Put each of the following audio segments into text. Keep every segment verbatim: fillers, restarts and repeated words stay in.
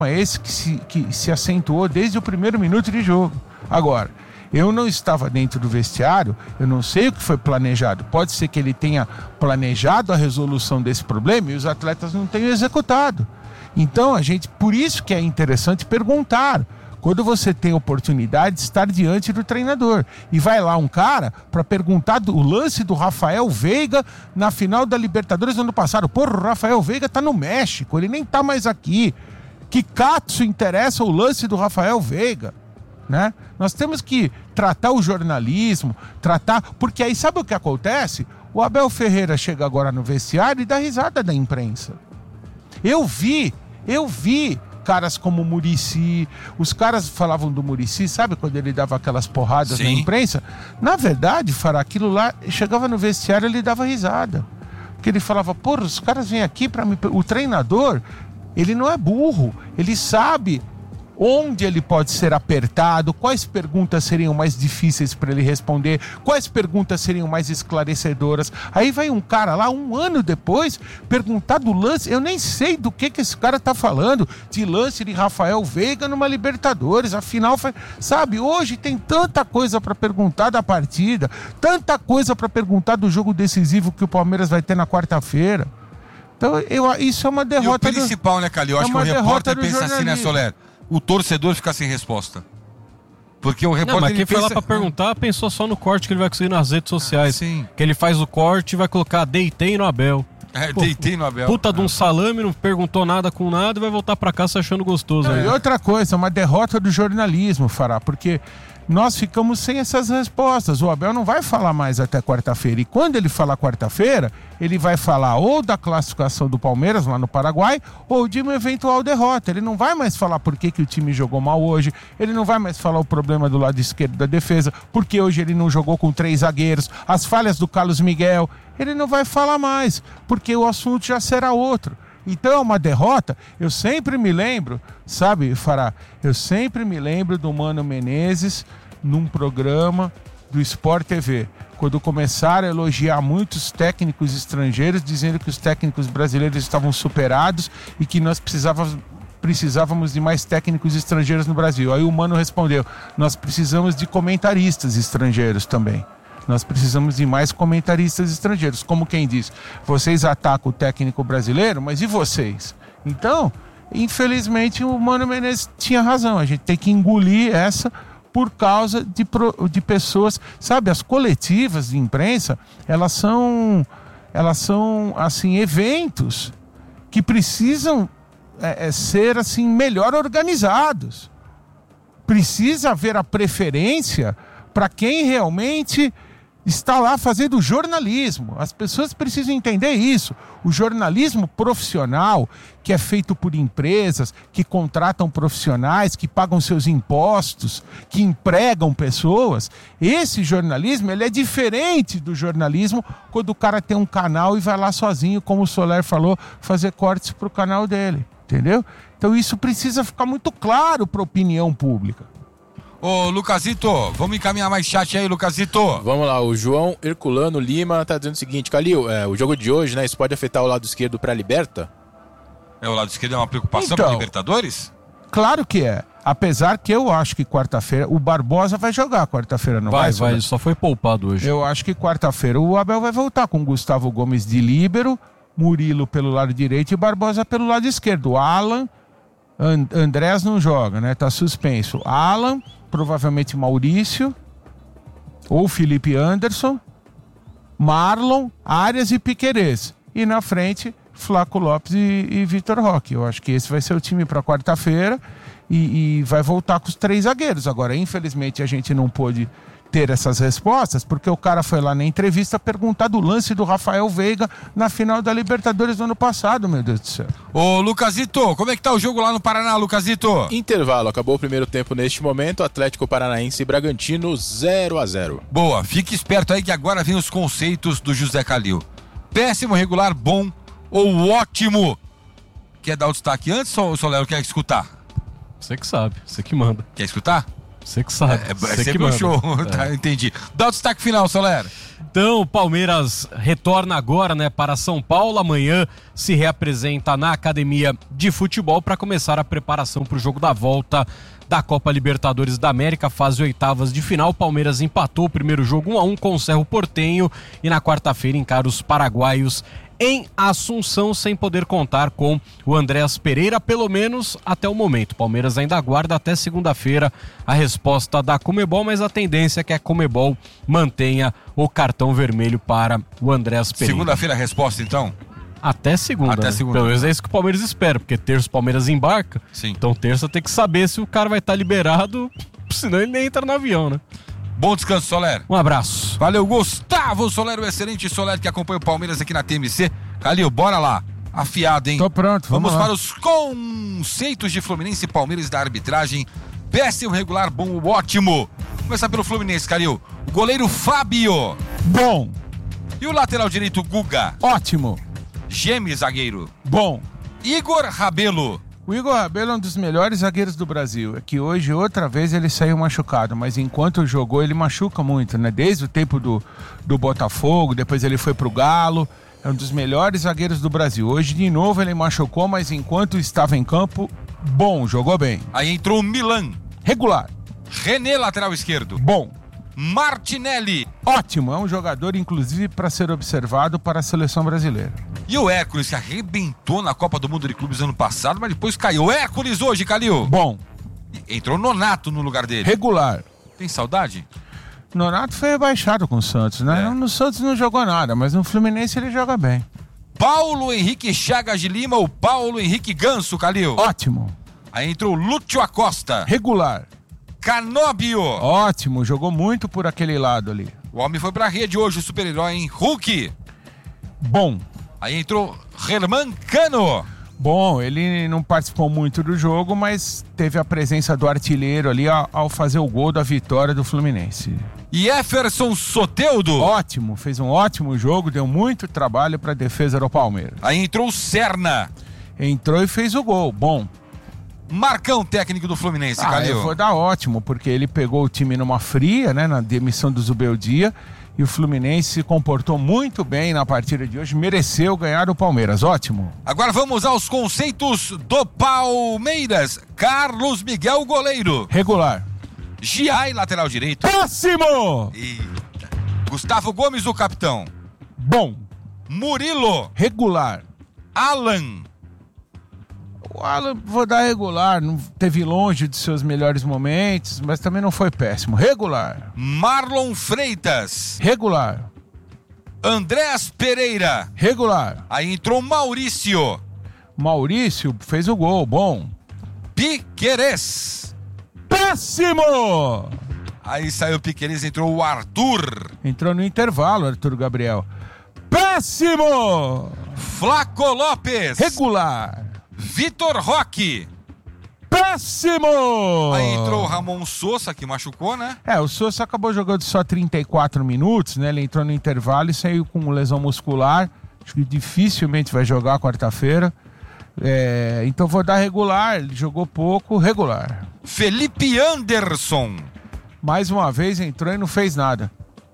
é esse que se, que se acentuou desde o primeiro minuto de jogo. Agora, eu não estava dentro do vestiário, eu não sei o que foi planejado. Pode ser que ele tenha planejado a resolução desse problema e os atletas não tenham executado. Então, a gente, por isso que é interessante perguntar. Quando você tem a oportunidade de estar diante do treinador. E vai lá um cara para perguntar do lance do Rafael Veiga na final da Libertadores do ano passado. Porra, o Rafael Veiga tá no México, ele nem tá mais aqui. Que catso interessa o lance do Rafael Veiga? Né? Nós temos que tratar o jornalismo, tratar... Porque aí sabe o que acontece? O Abel Ferreira chega agora no vestiário e dá risada da imprensa. Eu vi, eu vi... caras como o Muricy, os caras falavam do Muricy, sabe quando ele dava aquelas porradas Sim. na imprensa? Na verdade, Fará, aquilo lá, chegava no vestiário, ele dava risada. Porque ele falava, porra, os caras vêm aqui para me... O treinador, ele não é burro, ele sabe onde ele pode ser apertado, quais perguntas seriam mais difíceis para ele responder, quais perguntas seriam mais esclarecedoras. Aí vai um cara lá, um ano depois, perguntar do lance, eu nem sei do que, que esse cara tá falando, de lance de Rafael Veiga numa Libertadores, afinal, sabe, hoje tem tanta coisa para perguntar da partida, tanta coisa para perguntar do jogo decisivo que o Palmeiras vai ter na quarta-feira. Então, eu, isso é uma derrota. E o principal, do... né, Calil? Eu acho é que o repórter pensa assim, né, Soler? O torcedor fica sem resposta. Porque o repórter... Não, mas quem pensa... foi lá pra perguntar pensou só no corte que ele vai conseguir nas redes sociais. Ah, sim. Que ele faz o corte e vai colocar deitei no Abel. É, Pô, deitei no Abel. Puta ah. de um salame, não perguntou nada com nada e vai voltar pra casa achando gostoso. Não, aí. E outra coisa, uma derrota do jornalismo, Fará, porque nós ficamos sem essas respostas. O Abel não vai falar mais até quarta-feira. E quando ele falar quarta-feira, ele vai falar ou da classificação do Palmeiras lá no Paraguai, ou de uma eventual derrota. Ele não vai mais falar por que, que o time jogou mal hoje, ele não vai mais falar o problema do lado esquerdo da defesa, porque hoje ele não jogou com três zagueiros, as falhas do Carlos Miguel. Ele não vai falar mais, porque o assunto já será outro. Então é uma derrota. Eu sempre me lembro, sabe, Fará, eu sempre me lembro do Mano Menezes num programa do Sport T V, quando começaram a elogiar muitos técnicos estrangeiros, dizendo que os técnicos brasileiros estavam superados e que nós precisávamos, precisávamos de mais técnicos estrangeiros no Brasil. Aí o Mano respondeu, nós precisamos de comentaristas estrangeiros também. Nós precisamos de mais comentaristas estrangeiros. Como quem diz, vocês atacam o técnico brasileiro, mas e vocês? Então, infelizmente, o Mano Menezes tinha razão. A gente tem que engolir essa por causa de, de pessoas... Sabe, as coletivas de imprensa, elas são, elas são assim, eventos que precisam é, é, ser assim, melhor organizados. Precisa haver a preferência para quem realmente está lá fazendo jornalismo. As pessoas precisam entender isso. O jornalismo profissional, que é feito por empresas, que contratam profissionais, que pagam seus impostos, que empregam pessoas, esse jornalismo ele é diferente do jornalismo quando o cara tem um canal e vai lá sozinho, como o Soler falou, fazer cortes para o canal dele. Entendeu? Então isso precisa ficar muito claro para a opinião pública. Ô, Lucasito, vamos encaminhar mais chat aí, Lucasito. Vamos lá, o João Herculano Lima tá dizendo o seguinte, Calil, é, o jogo de hoje, né, isso pode afetar o lado esquerdo pra Liberta? É, o lado esquerdo é uma preocupação então, para Libertadores? Claro que é. Apesar que eu acho que quarta-feira, o Barbosa vai jogar quarta-feira, não vai? Vai, vai, ele só foi poupado hoje. Eu acho que quarta-feira o Abel vai voltar com Gustavo Gomes de líbero, Murilo pelo lado direito e Barbosa pelo lado esquerdo. Alan, And- Andrés não joga, né? Tá suspenso. Alan, provavelmente Maurício, ou Felipe Anderson, Marlon, Arias e Piquerez. E na frente, Flaco Lopes e, e Vitor Roque. Eu acho que esse vai ser o time para quarta-feira e, e vai voltar com os três zagueiros. Agora, infelizmente, a gente não pôde ter essas respostas, porque o cara foi lá na entrevista perguntar do lance do Rafael Veiga na final da Libertadores do ano passado, meu Deus do céu. Ô, Lucasito, como é que tá o jogo lá no Paraná, Lucasito? Intervalo, acabou o primeiro tempo neste momento, Atlético Paranaense e Bragantino zero a zero. Boa, fique esperto aí que agora vem os conceitos do José Calil. Péssimo, regular, bom ou ótimo? Quer dar o destaque antes ou o Soler quer escutar? Você que sabe, você que manda. Quer escutar? Você que sabe. É, é você sempre que um manda. show, É. tá, entendi. Dá o destaque final, Soler. Então, o Palmeiras retorna agora, né, para São Paulo. Amanhã se reapresenta na Academia de Futebol para começar a preparação para o jogo da volta da Copa Libertadores da América, fase oitavas de final. O Palmeiras empatou o primeiro jogo um a um com o Cerro Porteño e na quarta-feira encara os paraguaios em Assunção, sem poder contar com o Andréas Pereira, pelo menos até o momento. O Palmeiras ainda aguarda até segunda-feira a resposta da Conmebol, mas a tendência é que a Conmebol mantenha o cartão vermelho para o Andréas Pereira. Segunda-feira a resposta, então? Até segunda. Até né? segunda. Pelo menos é isso que o Palmeiras espera, porque terça o Palmeiras embarca. Sim. Então terça tem que saber se o cara vai estar liberado, senão ele nem entra no avião, né? Bom descanso, Soler. Um abraço. Valeu, Gustavo Soler, o excelente Soler que acompanha o Palmeiras aqui na T M C. Calil, bora lá. Afiado, hein? Tô pronto, vamos, Vamos lá. para os conceitos de Fluminense e Palmeiras da arbitragem. Péssimo, regular, bom, ótimo. Vamos começar pelo Fluminense, Calil. O goleiro Fábio. Bom. E o lateral direito Guga. Ótimo. Geme, zagueiro. Bom. Igor Rabelo. O Igor Rabelo é um dos melhores zagueiros do Brasil. É que hoje, outra vez, ele saiu machucado, mas enquanto jogou, ele machuca muito, né? Desde o tempo do, do Botafogo, depois ele foi pro Galo. É um dos melhores zagueiros do Brasil. Hoje, de novo, ele machucou, mas enquanto estava em campo, bom, jogou bem. Aí entrou o Milan. Regular. René, lateral esquerdo. Bom. Martinelli. Ótimo, é um jogador, inclusive, para ser observado para a seleção brasileira. E o Hércules, que arrebentou na Copa do Mundo de Clubes ano passado, mas depois caiu. O Hércules hoje, Calil. Bom. Entrou Nonato no lugar dele. Regular. Tem saudade? Nonato foi rebaixado com o Santos, né? É. No Santos não jogou nada, mas no Fluminense ele joga bem. Paulo Henrique Chagas de Lima, o Paulo Henrique Ganso, Calil. Ótimo. Aí entrou Lúcio Acosta. Regular. Canóbio. Ótimo, jogou muito por aquele lado ali. O homem foi pra rede hoje, o super-herói, hein? Hulk. Bom. Aí entrou Herman Cano. Bom, ele não participou muito do jogo, mas teve a presença do artilheiro ali ao, ao fazer o gol da vitória do Fluminense. E Jefferson Soteldo. Ótimo, fez um ótimo jogo, deu muito trabalho para a defesa do Palmeiras. Aí entrou o Serna. Entrou e fez o gol, bom. Marcão, técnico do Fluminense, Ah, Calil. eu vou dar ótimo, porque ele pegou o time numa fria, né, na demissão do Zubeldia, e o Fluminense se comportou muito bem na partida de hoje, mereceu ganhar o Palmeiras, ótimo. Agora vamos aos conceitos do Palmeiras. Carlos Miguel, goleiro. Regular. Giai, lateral direito. Próximo! Eita. Gustavo Gomes, o capitão. Bom. Murilo. Regular. Alan. O Alan, vou dar regular, não teve longe de seus melhores momentos, mas também não foi péssimo. Regular. Marlon Freitas. Regular. Andréas Pereira. Regular. Aí entrou Maurício. Maurício fez o gol, bom. Piquerez. Péssimo! Aí saiu o Piquerez, entrou o Arthur. Entrou no intervalo, Arthur Gabriel. Péssimo! Flaco Lopes. Regular. Vitor Roque. Péssimo! Aí entrou o Ramon Sousa, que machucou, né? É, o Sousa acabou jogando só trinta e quatro minutos, né? Ele entrou no intervalo e saiu com lesão muscular. Acho que dificilmente vai jogar quarta-feira. É, então vou dar regular, ele jogou pouco, regular. Felipe Anderson. Mais uma vez entrou e não fez nada.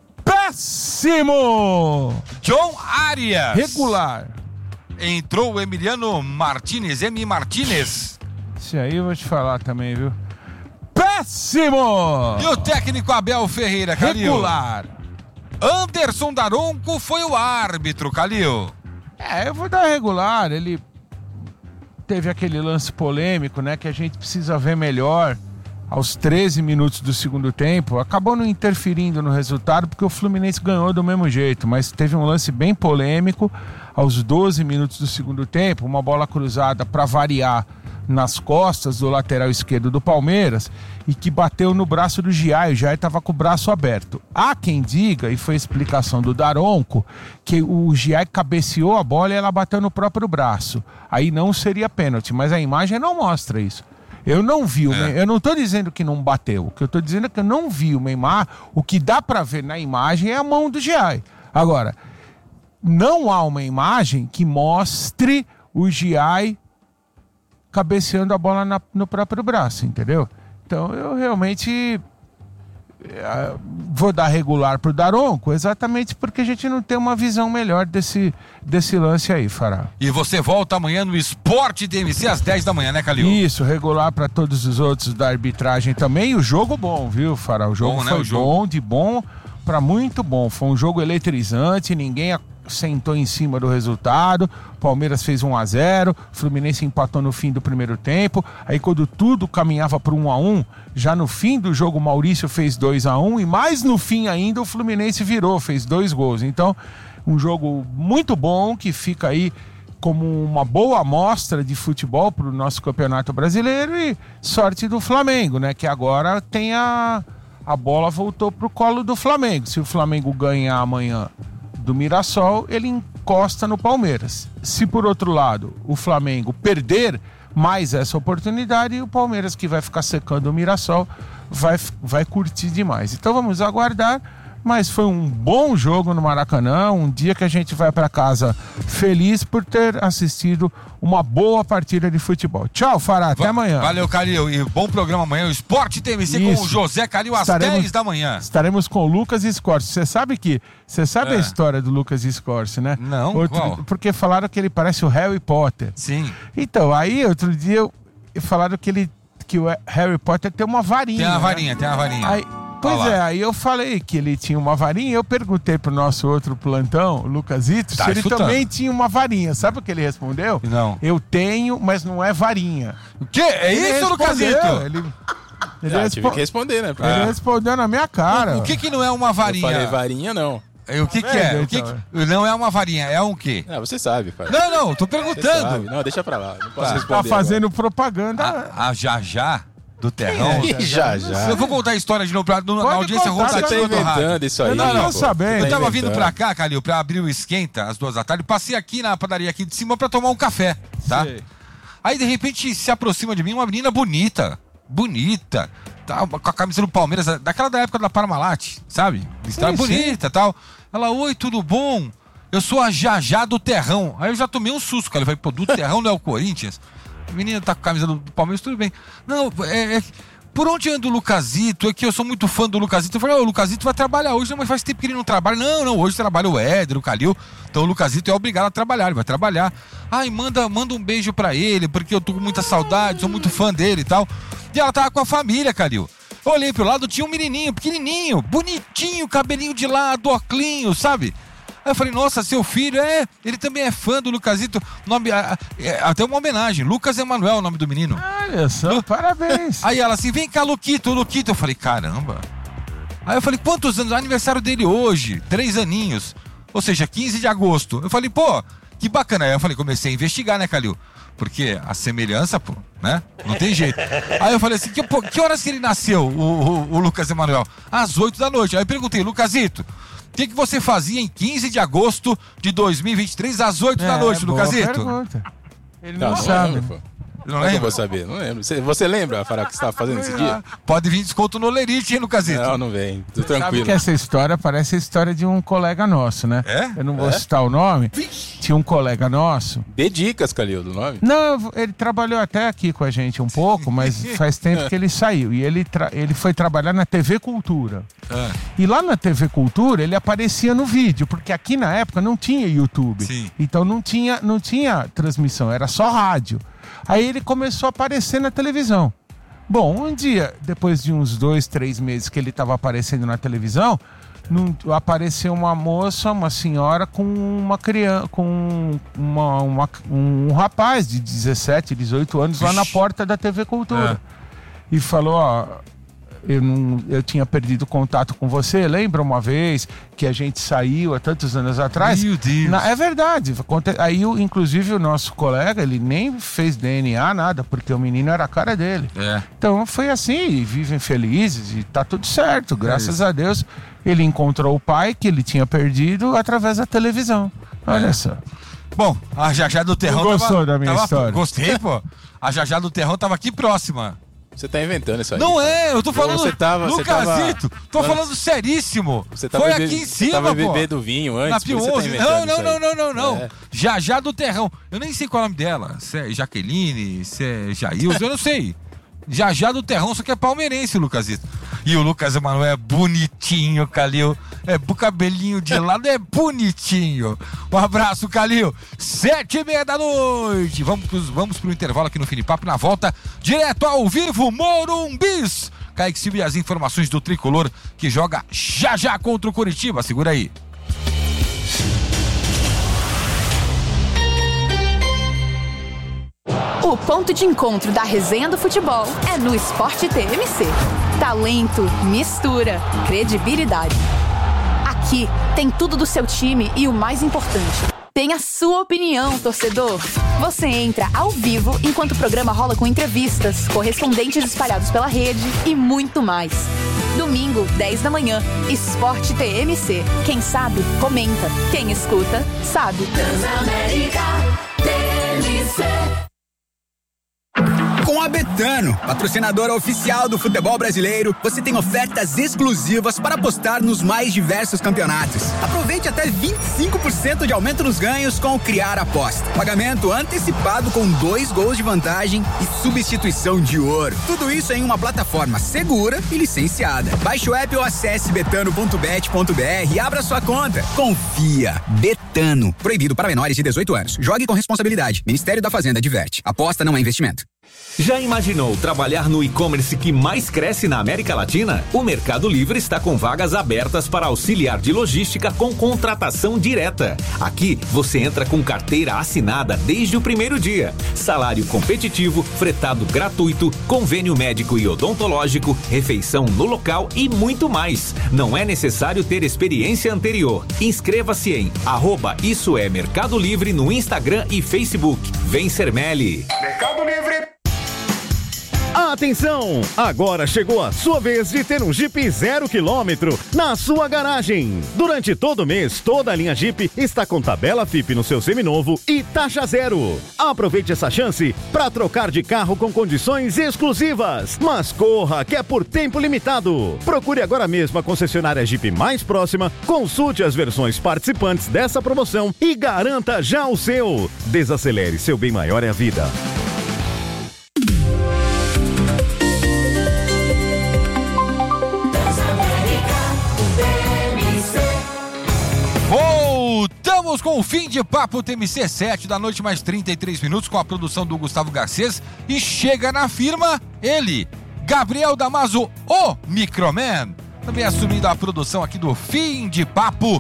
Péssimo! John Arias. Regular. Entrou o Emiliano Martinez, M. Martinez. Isso aí eu vou te falar também, viu? Péssimo! E o técnico Abel Ferreira, Calil. Regular. Anderson Daronco foi o árbitro, Calil. É, eu vou dar regular. Ele teve aquele lance polêmico, né? Que a gente precisa ver melhor. Aos treze minutos do segundo tempo, acabou não interferindo no resultado porque o Fluminense ganhou do mesmo jeito, mas teve um lance bem polêmico aos doze minutos do segundo tempo, uma bola cruzada para variar nas costas do lateral esquerdo do Palmeiras e que bateu no braço do Giai. O Giai estava com o braço aberto. Há quem diga, e foi a explicação do Daronco, que o Giai cabeceou a bola e ela bateu no próprio braço. Aí não seria pênalti, mas a imagem não mostra isso. Eu não vi o É. Neymar, eu não estou dizendo que não bateu, o que eu estou dizendo é que eu não vi o Neymar. O que dá para ver na imagem é a mão do Giai. Agora, não há uma imagem que mostre o Giai cabeceando a bola na, no próprio braço, entendeu? Então eu realmente é, vou dar regular pro Daronco, exatamente porque a gente não tem uma visão melhor desse, desse lance aí, Fará. E você volta amanhã no Esporte D M C às dez da manhã, né, Calil? Isso, regular para todos os outros da arbitragem também. E o jogo bom, viu, Fará? O jogo bom, foi né, o jogo. bom, de bom para muito bom. Foi um jogo eletrizante, ninguém sentou em cima do resultado. Palmeiras fez um a zero, Fluminense empatou no fim do primeiro tempo. Aí quando tudo caminhava para um a um, já no fim do jogo o Maurício fez dois a um e mais no fim ainda o Fluminense virou, fez dois gols. Então, um jogo muito bom que fica aí como uma boa amostra de futebol para o nosso Campeonato Brasileiro e sorte do Flamengo, né? Que agora tem a, a bola voltou pro colo do Flamengo. Se o Flamengo ganhar amanhã do Mirassol, ele encosta no Palmeiras. Se por outro lado o Flamengo perder mais essa oportunidade, o Palmeiras, que vai ficar secando o Mirassol, vai, vai curtir demais. Então vamos aguardar, mas foi um bom jogo no Maracanã, um dia que a gente vai para casa feliz por ter assistido uma boa partida de futebol. Tchau, Fará, até Va- amanhã. Valeu, Calil, e bom programa amanhã, o Esporte T M C com Isso. o José Calil às Estaremos- dez da manhã. Estaremos com o Lucas Scorsi. Você sabe que você sabe É. a história do Lucas Scorsi, né? Não, Outro- qual? Porque falaram que ele parece o Harry Potter. Sim, Então, aí outro dia eu- falaram que ele que o Harry Potter tem uma varinha. tem uma né? varinha, tem uma varinha. Aí, pois Olha lá. é, aí eu falei que ele tinha uma varinha e eu perguntei pro nosso outro plantão, o Lucasito, Tá se ele escutando. também tinha uma varinha. Sabe o que ele respondeu? Não. Eu tenho, mas não é varinha. O quê? É Ele isso, respondeu, Lucasito? Ele, ele, Já respo- tive que responder, né? ele respondeu na minha cara. O que que não é uma Eu varinha? falei varinha, não. É, O que que É, é? O que então, que- Não é uma varinha, é um quê? Ah, você sabe, pai. Não, não, tô Você sabe. perguntando. Não, deixa pra lá. Não posso Tá. responder. Tá fazendo propaganda. A, a Jajá do Terrão. agora. Já, já. Eu vou contar a história de novo pra, no- na Pode audiência contar, Você tá rotativa do rádio. inventando isso aí. Eu não pô. tô sabendo. Você Eu tá tava vindo inventando. pra cá, Calil, pra abrir o esquenta às duas da tarde. Passei aqui na padaria aqui de cima pra tomar um café, tá? Sei. Aí de repente se aproxima de mim uma menina bonita, bonita, tá, com a camisa do Palmeiras, daquela da época da Parmalat, sabe? Está Sim, bonita, tal. Ela, oi, tudo bom? Eu sou a Jajá do Terrão. Aí eu já tomei um susto, cara. Eu falei, pô, do Terrão não é o Corinthians? A menina tá com a camisa do, do Palmeiras, tudo bem. Não, é, é por onde anda o Lucasito? É que eu sou muito fã do Lucasito. Eu falei, ó, o Lucasito vai trabalhar hoje, não, mas faz tempo que ele não trabalha. Não, não, hoje trabalha o Éder, o Calil. Então o Lucasito é obrigado a trabalhar, ele vai trabalhar. Ai, manda, manda um beijo pra ele, porque eu tô com muita saudade, sou muito fã dele e tal. E ela tava com a família, Calil. Eu olhei pro lado, tinha um menininho, pequenininho, bonitinho, cabelinho de lado, óculinho, sabe? Aí eu falei, nossa, seu filho, é, ele também é fã do Lucasito. Nome, é, é, até uma homenagem, Lucas Emanuel, o nome do menino. Olha só, parabéns. Aí ela assim, vem cá, Luquito, Luquito. Eu falei, caramba. Aí eu falei, quantos anos? Aniversário dele hoje, três aninhos. Ou seja, quinze de agosto. Eu falei, pô, que bacana. Aí eu falei, comecei a investigar, né, Calil? Porque a semelhança, pô, né? Não tem jeito. Aí eu falei assim, que, pô, que horas que ele nasceu, o, o, o Lucas Emanuel? Às oito da noite. Aí eu perguntei, Lucasito, o que, que você fazia em quinze de agosto de dois mil e vinte e três, às oito da noite, boa Lucasito? pergunta. Ele não, Não, não sabe. lembro, pô. Não Como é que eu lembra? vou saber? Não lembro. Você, você lembra, Fará, o que você estava fazendo esse dia? Pode vir desconto no Lerite, hein, Lucasito? Não, não vem. Tô Sabe tranquilo. que essa história parece a história de um colega nosso, né? É? Eu não vou É? citar o nome. Tinha um colega nosso. Dê dicas, Calil, do nome. Não, ele trabalhou até aqui com a gente um pouco, mas faz tempo que ele saiu. E ele, tra- ele foi trabalhar na T V Cultura. Ah, E lá na T V Cultura ele aparecia no vídeo, porque aqui na época não tinha YouTube. Sim. Então não tinha, não tinha transmissão, era só rádio. Aí ele começou a aparecer na televisão. Bom, um dia, depois de uns dois, três meses que ele estava aparecendo na televisão, num- apareceu uma moça, uma senhora com uma criança, com uma, uma- um rapaz de dezessete, dezoito anos lá na Vixe. porta da T V Cultura. E falou, ó, eu, não, eu tinha perdido contato com você, lembra uma vez que a gente saiu há tantos anos atrás? Meu Deus. Na- é verdade. aconte- Aí, o- inclusive, o nosso colega, ele nem fez D N A, nada, porque o menino era a cara dele. é. Então foi assim, e vivem felizes e tá tudo certo. Graças isso. a Deus, ele encontrou o pai que ele tinha perdido através da televisão. Olha É. só. Bom, a Jajá do Terrão Não gostou tava, da minha tava- história? Gostei, pô. A Jajá do Terrão tava aqui próxima. Você tá inventando isso aí. Não cara. é, eu tô falando. Você tava- você Lucasito, tava- tô Mano, falando seríssimo. Você tava Foi bebe- aqui em Você cima, tava pô. bebendo vinho antes. Na por Pio isso você tá onze. inventando Não, não, isso não, aí. não, não, não. É. Jajá do Terrão. Eu nem sei qual é o nome dela. Se é Jaqueline, se é Jailson, eu não sei. Jajá do Terrão, só que é palmeirense, Lucasito. E o Lucas Emanuel é bonitinho, Calil. É, o cabelinho de lado é bonitinho. Um abraço, Calil. Sete e meia da noite. Vamos, pros, vamos pro intervalo aqui no Fim de Papo. Na volta, direto ao vivo, Morumbis. Kaique Silva e as informações do Tricolor, que joga já já contra o Coritiba. Segura aí. O ponto de encontro da resenha do futebol é no Sport T M C. Talento, mistura, credibilidade. Aqui tem tudo do seu time e o mais importante, tem a sua opinião, torcedor. Você entra ao vivo enquanto o programa rola com entrevistas, correspondentes espalhados pela rede e muito mais. Domingo, dez da manhã, Sport T M C. Quem sabe, comenta. Quem escuta, sabe. Transamérica T M C. Com a Betano, patrocinadora oficial do futebol brasileiro, você tem ofertas exclusivas para apostar nos mais diversos campeonatos. Aproveite até vinte e cinco por cento de aumento nos ganhos com o Criar Aposta. Pagamento antecipado com dois gols de vantagem e substituição de ouro. Tudo isso em uma plataforma segura e licenciada. Baixe o app ou acesse betano ponto bet ponto br e abra sua conta. Confia. Betano. Proibido para menores de dezoito anos. Jogue com responsabilidade. Ministério da Fazenda adverte. Aposta não é investimento. Já imaginou trabalhar no e-commerce que mais cresce na América Latina? O Mercado Livre está com vagas abertas para auxiliar de logística com contratação direta. Aqui, você entra com carteira assinada desde o primeiro dia. Salário competitivo, fretado gratuito, convênio médico e odontológico, refeição no local e muito mais. Não é necessário ter experiência anterior. Inscreva-se em arroba Isso é Mercado Livre no Instagram e Facebook. Vem ser Meli. Mercado Livre. Atenção! Agora chegou a sua vez de ter um Jeep zero quilômetro na sua garagem. Durante todo o mês, toda a linha Jeep está com tabela F I P no seu seminovo e taxa zero. Aproveite essa chance para trocar de carro com condições exclusivas. Mas corra, que é por tempo limitado. Procure agora mesmo a concessionária Jeep mais próxima, consulte as versões participantes dessa promoção e garanta já o seu. Desacelere, seu bem maior é a vida. Voltamos com o Fim de Papo T M C, sete da noite, mais trinta e três minutos, com a produção do Gustavo Garcês. E chega na firma ele, Gabriel Damaso, o Microman, também assumindo a produção aqui do Fim de Papo.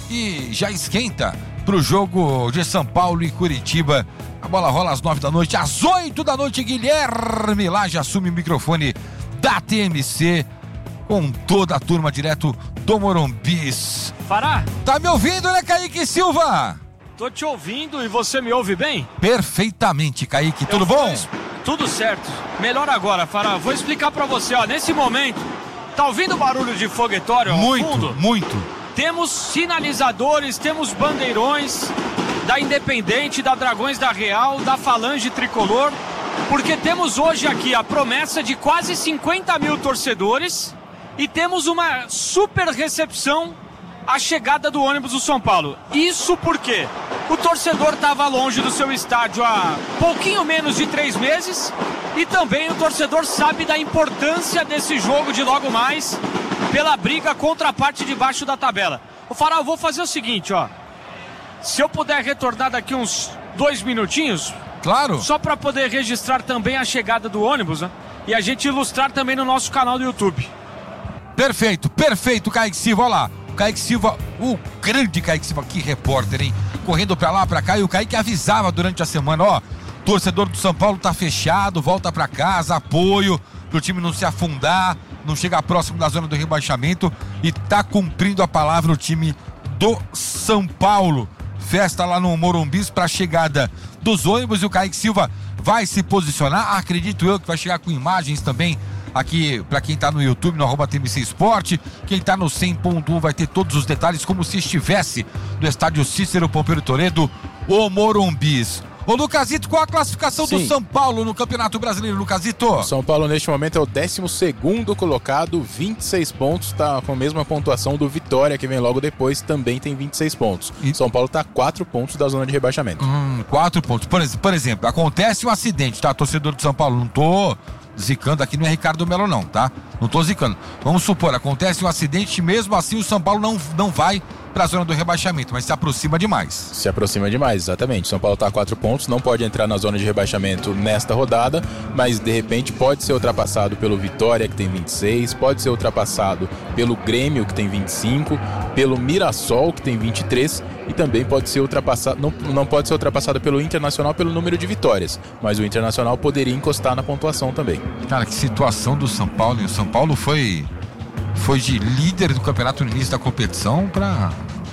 E já esquenta pro jogo de São Paulo e Curitiba. A bola rola às nove da noite, às oito da noite, Guilherme Lage assume o microfone da T M C com toda a turma direto do Morumbis. Fará? Tá me ouvindo, né, Kaique Silva? Tô te ouvindo e você me ouve bem? Perfeitamente, Kaique. Tudo bom? Tudo certo. Melhor agora, Fará. Vou explicar pra você, ó. Nesse momento, tá ouvindo o barulho de foguetório ao muito, fundo? Muito, muito. Temos sinalizadores, temos bandeirões da Independente, da Dragões da Real, da Falange Tricolor, porque temos hoje aqui a promessa de quase cinquenta mil torcedores e temos uma super recepção à chegada do ônibus do São Paulo. Isso porque o torcedor estava longe do seu estádio há pouquinho menos de três meses e também o torcedor sabe da importância desse jogo de logo mais pela briga contra a parte de baixo da tabela. Ô Fará, eu vou fazer o seguinte, ó. Se eu puder retornar daqui uns dois minutinhos... Claro. Só para poder registrar também a chegada do ônibus, né? E a gente ilustrar também no nosso canal do YouTube. Perfeito, perfeito, Kaique Silva, olha lá. O Kaique Silva, o grande Kaique Silva, que repórter, hein? Correndo pra lá, pra cá, e o Kaique avisava durante a semana, ó, torcedor do São Paulo tá fechado, volta pra casa, apoio, pro time não se afundar, não chegar próximo da zona do rebaixamento, e tá cumprindo a palavra o time do São Paulo. Festa lá no Morumbis pra chegada dos ônibus, e o Kaique Silva vai se posicionar, acredito eu que vai chegar com imagens também aqui para quem tá no YouTube, no arroba T M C Esporte. Quem tá no cem ponto um vai ter todos os detalhes como se estivesse no estádio Cícero Pompeu Toledo, o Morumbis. Ô Lucasito, qual a classificação Sim. do São Paulo no Campeonato Brasileiro, Lucasito? O São Paulo neste momento é o décimo segundo colocado, vinte e seis pontos, tá com a mesma pontuação do Vitória, que vem logo depois, também tem vinte e seis pontos. E... São Paulo tá a quatro pontos da zona de rebaixamento. Hum, quatro pontos. Por, por exemplo, acontece um acidente, tá? Torcedor do São Paulo, não tô... zicando aqui não é Ricardo Melo não, tá? Não tô zicando. Vamos supor, acontece um acidente, mesmo assim o São Paulo não, não vai para a zona do rebaixamento, mas se aproxima demais. Se aproxima demais, exatamente. São Paulo está a quatro pontos, não pode entrar na zona de rebaixamento nesta rodada, mas de repente pode ser ultrapassado pelo Vitória, que tem vinte e seis, pode ser ultrapassado pelo Grêmio, que tem vinte e cinco, pelo Mirassol, que tem vinte e três, e também pode ser ultrapassado, não, não pode ser ultrapassado pelo Internacional pelo número de vitórias, mas o Internacional poderia encostar na pontuação também. Cara, que situação do São Paulo, hein? O São Paulo foi... foi de líder do campeonato no início da competição para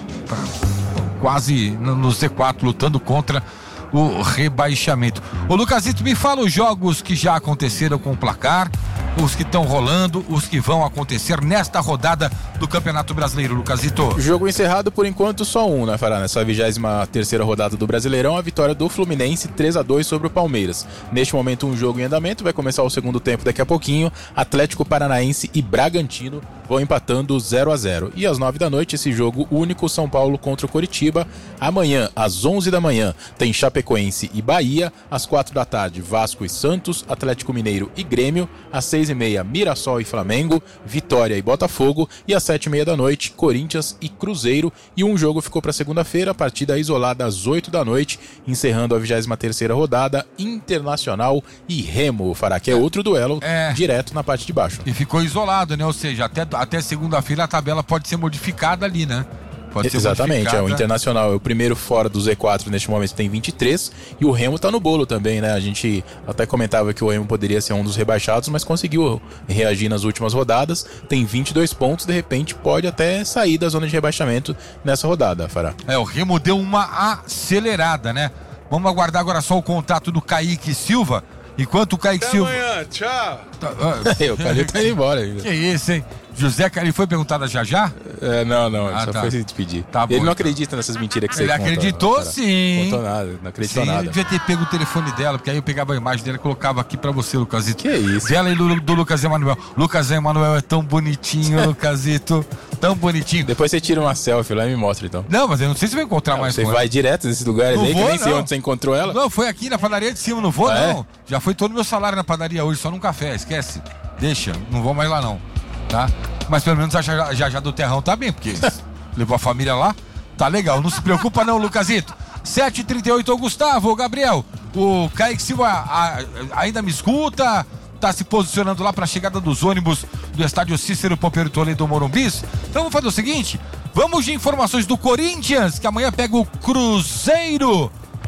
quase no Z quatro, lutando contra o rebaixamento. Ô Lucasito, me fala os jogos que já aconteceram com o placar, os que estão rolando, os que vão acontecer nesta rodada do Campeonato Brasileiro, Lucasito. Jogo encerrado por enquanto só um, né, Fará? Nessa vigésima terceira rodada do Brasileirão, a vitória do Fluminense três a dois sobre o Palmeiras. Neste momento um jogo em andamento, vai começar o segundo tempo daqui a pouquinho. Atlético Paranaense e Bragantino vão empatando zero a zero. E às nove da noite esse jogo único, São Paulo contra o Coritiba. Amanhã às onze da manhã tem Chapecoense e Bahia. Às quatro da tarde Vasco e Santos, Atlético Mineiro e Grêmio. Às seis e meia Mirassol e Flamengo, Vitória e Botafogo. E às sete e meia da noite Corinthians e Cruzeiro. E um jogo ficou para segunda-feira, partida isolada às oito da noite, encerrando a vigésima terceira rodada, Internacional e Remo, Fará, que é outro duelo é. direto na parte de baixo. E ficou isolado, né? Ou seja, até, até segunda-feira a tabela pode ser modificada ali, né? Pode ser Exatamente, é, o Internacional é o primeiro fora do Z quatro neste momento, tem vinte e três, e o Remo tá no bolo também, né? A gente até comentava que o Remo poderia ser um dos rebaixados, mas conseguiu reagir nas últimas rodadas, tem vinte e dois pontos, de repente pode até sair da zona de rebaixamento nessa rodada, Fará. É, o Remo deu uma acelerada, né? Vamos aguardar agora só o contato do Kaique Silva, enquanto o Kaique Até Silva... amanhã, tchau! Tá, ah... o Kaique tá indo embora ainda. Que isso, hein? José, ele foi perguntado já já? É, não, não, ele ah, só tá. foi se despedir. Tá bom, ele não então. acredita nessas mentiras que você ele conta. Ele acreditou cara. sim. Não contou nada, não acreditou sim, nada. Ele devia ter pego o telefone dela, porque aí eu pegava a imagem dela e colocava aqui pra você, Lucasito. Que isso? Dela e do, do Lucas Emanuel. Lucas Emanuel é tão bonitinho, Lucasito. Tão bonitinho. Depois você tira uma selfie lá e me mostra, então. Não, mas eu não sei se vai encontrar não, mais você com vai ela. direto nesses lugares não aí, vou, que nem sei não. onde você encontrou ela. Não, foi aqui na padaria de cima, não vou ah, não. É? Já foi todo o meu salário na padaria hoje, só num café, esquece. Deixa, não vou mais lá não. Tá? Mas pelo menos a já, já, já do Terrão tá bem, porque levou a família lá, tá legal, não se preocupa não, Lucasito. sete e trinta e oito, ô Gustavo, ô Gabriel, o Kaique Silva a, a, ainda me escuta, tá se posicionando lá pra chegada dos ônibus do estádio Cícero Pompeu Toledo Morumbis. Então vamos fazer o seguinte, vamos de informações do Corinthians, que amanhã pega o Cruzeiro.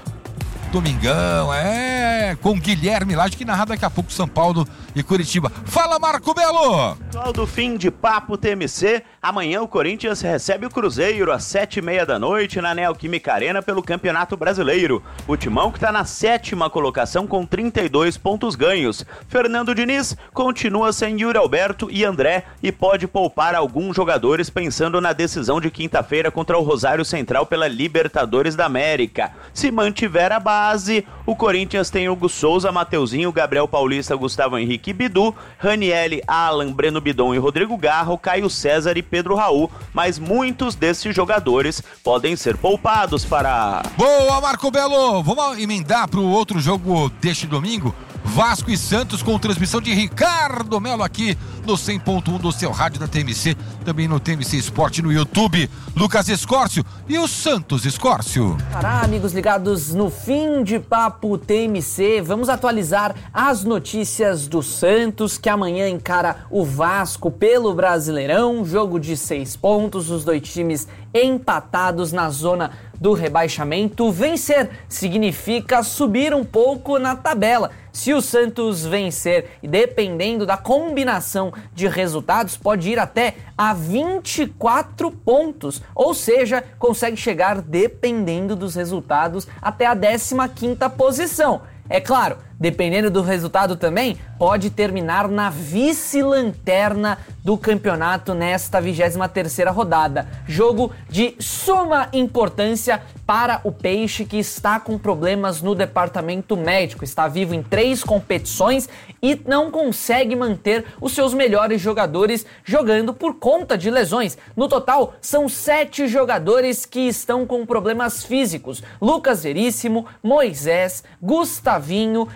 Domingão, é, com Guilherme Lage, que narra daqui a pouco São Paulo e Curitiba. Fala, Marco Belo! Pessoal do Fim de Papo T M C, amanhã o Corinthians recebe o Cruzeiro às sete e meia da noite na Neoquímica Arena pelo Campeonato Brasileiro. O Timão que está na sétima colocação com trinta e dois pontos ganhos. Fernando Diniz continua sem Yuri Alberto e André e pode poupar alguns jogadores pensando na decisão de quinta-feira contra o Rosário Central pela Libertadores da América. Se mantiver a base, o Corinthians tem Hugo Souza, Mateuzinho, Gabriel Paulista, Gustavo Henrique Bidu, Ranielli, Alan, Breno Bidon e Rodrigo Garro, Caio César e Pedro Raul, mas muitos desses jogadores podem ser poupados para... Boa, Marco Belo! Vamos emendar para o outro jogo deste domingo? Vasco e Santos com transmissão de Ricardo Melo aqui no cem ponto um do seu rádio da T M C, também no T M C Esporte no YouTube. Lucas Escórcio e o Santos Escórcio. Pará, amigos ligados no Fim de Papo T M C, vamos atualizar as notícias do Santos, que amanhã encara o Vasco pelo Brasileirão, jogo de seis pontos, os dois times empatados na zona do rebaixamento. Vencer significa subir um pouco na tabela. Se o Santos vencer, e dependendo da combinação de resultados, pode ir até a vinte e quatro pontos, ou seja, consegue chegar, dependendo dos resultados, até a décima quinta posição. É claro, dependendo do resultado também, pode terminar na vice-lanterna do campeonato nesta vigésima terceira rodada. Jogo de suma importância para o Peixe, que está com problemas no departamento médico. Está vivo em três competições e não consegue manter os seus melhores jogadores jogando por conta de lesões. No total, são sete jogadores que estão com problemas físicos. Lucas Veríssimo, Moisés, Gustavinho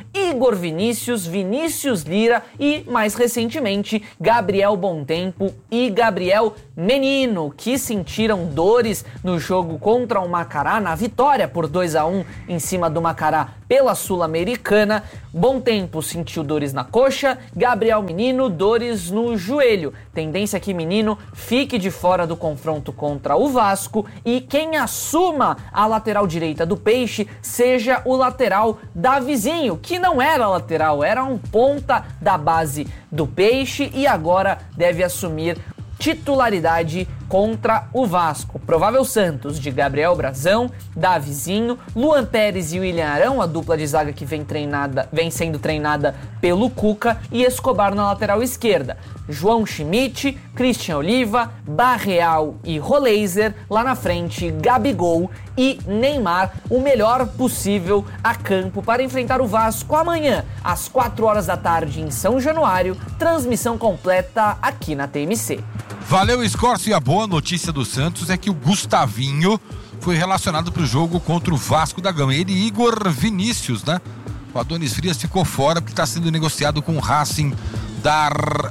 Igor Vinícius, Vinícius Lira e, mais recentemente, Gabriel Bontempo e Gabriel Menino, que sentiram dores no jogo contra o Macará, na vitória por dois a um em cima do Macará pela Sul-Americana. Bontempo sentiu dores na coxa, Gabriel Menino dores no joelho. Tendência que Menino fique de fora do confronto contra o Vasco e quem assuma a lateral direita do Peixe seja o lateral Davizinho, que não era lateral, era um ponta da base do Peixe e agora deve assumir titularidade contra o Vasco. Provável Santos de Gabriel Brazão, Davizinho, Luan Pérez e William Arão, a dupla de zaga que vem, treinada, vem sendo treinada pelo Cuca, e Escobar na lateral esquerda. João Schmidt, Christian Oliva, Barreal e Roleiser, lá na frente Gabigol e Neymar, o melhor possível a campo para enfrentar o Vasco amanhã, às quatro horas da tarde em São Januário, transmissão completa aqui na T M C. Valeu, Escorcio, e a boa notícia do Santos é que o Gustavinho foi relacionado para o jogo contra o Vasco da Gama. Ele e Igor Vinícius, né? O Adonis Frias ficou fora porque está sendo negociado com o Racing da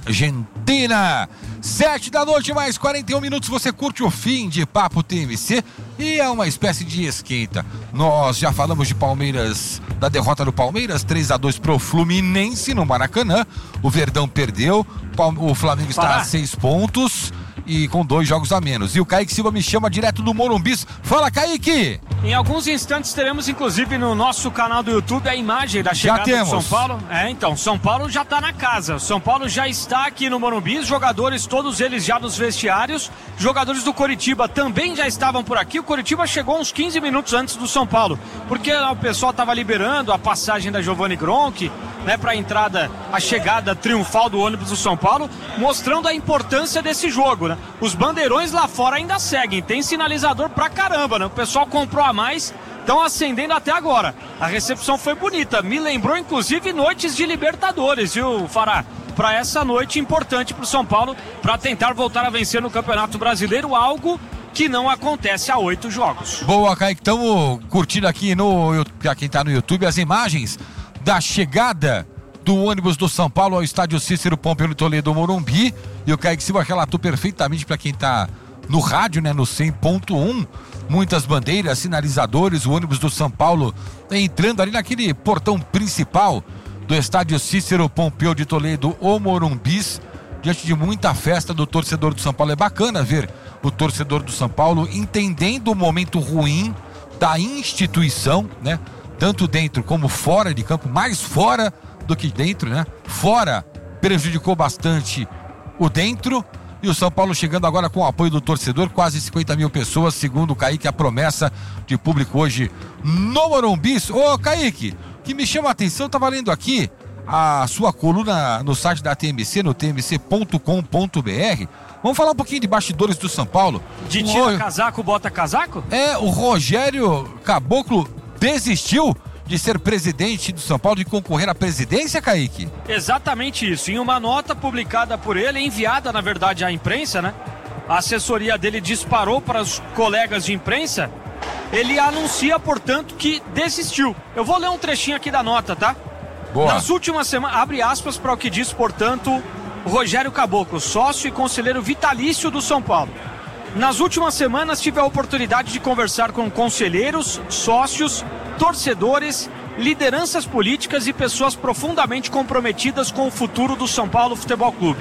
Argentina. Sete da noite, mais quarenta e um minutos, você curte o fim de Papo T M C e é uma espécie de esquenta. Nós já falamos de Palmeiras, da derrota do Palmeiras, três a dois pro Fluminense no Maracanã. O Verdão perdeu, o Flamengo está Pará. a seis pontos e com dois jogos a menos. E o Kaique Silva me chama direto do Morumbi. Fala, Kaique! Em alguns instantes teremos, inclusive, no nosso canal do YouTube, a imagem da chegada do São Paulo. É, então, São Paulo já está na casa. São Paulo já está aqui no Morumbi. Os jogadores, todos eles já nos vestiários. Jogadores do Coritiba também já estavam por aqui. O Coritiba chegou uns quinze minutos antes do São Paulo, porque lá o pessoal estava liberando a passagem da Giovanni Gronchi, né, para a entrada, a chegada triunfal do ônibus do São Paulo, mostrando a importância desse jogo, né? Os bandeirões lá fora ainda seguem, tem sinalizador pra caramba, né? O pessoal comprou a mais, estão acendendo até agora. A recepção foi bonita, me lembrou inclusive noites de Libertadores, viu, Fará? Para essa noite importante pro São Paulo, para tentar voltar a vencer no Campeonato Brasileiro, algo que não acontece há oito jogos. Boa, Kaique, estamos curtindo aqui no, pra quem tá no YouTube, as imagens da chegada do ônibus do São Paulo ao estádio Cícero Pompeu de Toledo, Morumbi, e o Kaique Silva relatou perfeitamente para quem tá no rádio, né, no cem ponto um, muitas bandeiras, sinalizadores, o ônibus do São Paulo entrando ali naquele portão principal do estádio Cícero Pompeu de Toledo, o Morumbi, diante de muita festa do torcedor do São Paulo. É bacana ver o torcedor do São Paulo entendendo o momento ruim da instituição, né? Tanto dentro como fora de campo, mais fora do que dentro, né? Fora prejudicou bastante o dentro, e o São Paulo chegando agora com o apoio do torcedor, quase cinquenta mil pessoas, segundo o Kaique, a promessa de público hoje no Morumbi. Ô, Kaique, o que me chama a atenção, tá valendo aqui a sua coluna no site da T M C, no t m c ponto com ponto b r. Vamos falar um pouquinho de bastidores do São Paulo. De tira o... casaco, bota casaco? É, o Rogério Caboclo desistiu de ser presidente do São Paulo e concorrer à presidência, Kaique? Exatamente isso. Em uma nota publicada por ele, enviada, na verdade, à imprensa, né? A assessoria dele disparou para os colegas de imprensa. Ele anuncia, portanto, que desistiu. Eu vou ler um trechinho aqui da nota, tá? Boa. Nas últimas semanas, abre aspas para o que diz, portanto, o Rogério Caboclo, sócio e conselheiro vitalício do São Paulo. Nas últimas semanas tive a oportunidade de conversar com conselheiros, sócios, torcedores, lideranças políticas e pessoas profundamente comprometidas com o futuro do São Paulo Futebol Clube.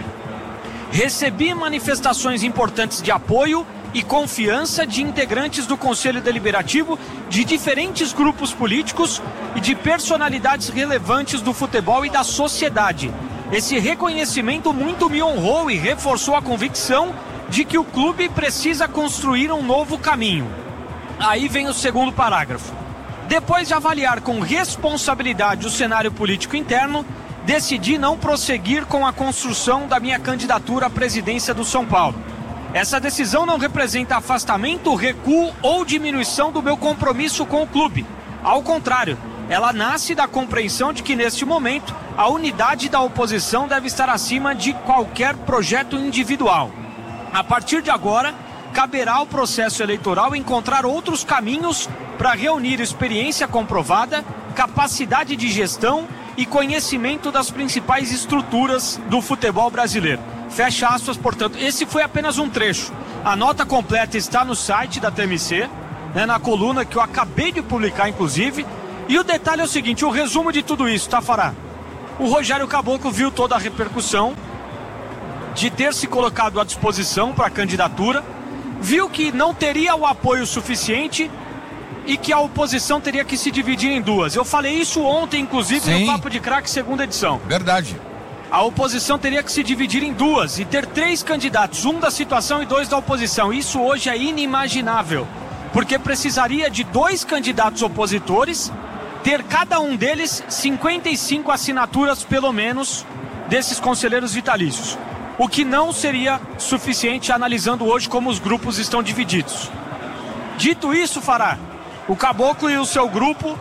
Recebi manifestações importantes de apoio e confiança de integrantes do Conselho Deliberativo de diferentes grupos políticos e de personalidades relevantes do futebol e da sociedade. Esse reconhecimento muito me honrou e reforçou a convicção de que o clube precisa construir um novo caminho. Aí vem o segundo parágrafo. Depois de avaliar com responsabilidade o cenário político interno, decidi não prosseguir com a construção da minha candidatura à presidência do São Paulo. Essa decisão não representa afastamento, recuo ou diminuição do meu compromisso com o clube. Ao contrário, ela nasce da compreensão de que, neste momento, a unidade da oposição deve estar acima de qualquer projeto individual. A partir de agora, caberá ao processo eleitoral encontrar outros caminhos para reunir experiência comprovada, capacidade de gestão e conhecimento das principais estruturas do futebol brasileiro. Fecha aspas, portanto, esse foi apenas um trecho. A nota completa está no site da T M C, né, na coluna que eu acabei de publicar, inclusive. E o detalhe é o seguinte, o resumo de tudo isso, tá, Fará? O Rogério Caboclo viu toda a repercussão de ter se colocado à disposição para a candidatura, viu que não teria o apoio suficiente e que a oposição teria que se dividir em duas. Eu falei isso ontem, inclusive, Sim. no Papo de Craque, segunda edição. Verdade. A oposição teria que se dividir em duas e ter três candidatos, um da situação e dois da oposição. Isso hoje é inimaginável, porque precisaria de dois candidatos opositores, ter cada um deles cinquenta e cinco assinaturas, pelo menos, desses conselheiros vitalícios. O que não seria suficiente analisando hoje como os grupos estão divididos. Dito isso, Fará, o Caboclo e o seu grupo,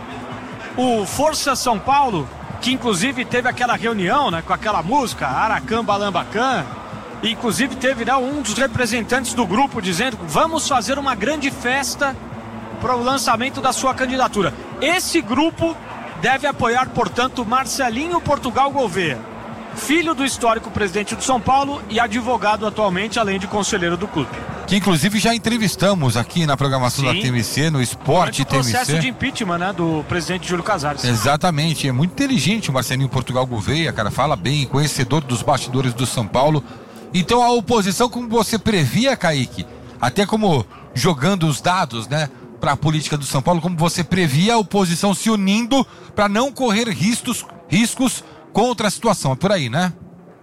o Força São Paulo, que inclusive teve aquela reunião, né, com aquela música, Aracan Balambacan, e inclusive teve, né, um dos representantes do grupo dizendo, vamos fazer uma grande festa para o lançamento da sua candidatura. Esse grupo deve apoiar, portanto, Marcelinho Portugal Gouveia, filho do histórico presidente do São Paulo e advogado atualmente, além de conselheiro do clube. Que inclusive já entrevistamos aqui na programação Sim. da T M C, no Esporte T M C. O processo de impeachment, né, do presidente Júlio Casares. Exatamente, é muito inteligente o Marcelinho Portugal Gouveia, cara, fala bem, conhecedor dos bastidores do São Paulo. Então a oposição, como você previa, Kaique, até como jogando os dados, né, para a política do São Paulo, como você previa, a oposição se unindo para não correr riscos, riscos contra a situação. É por aí, né?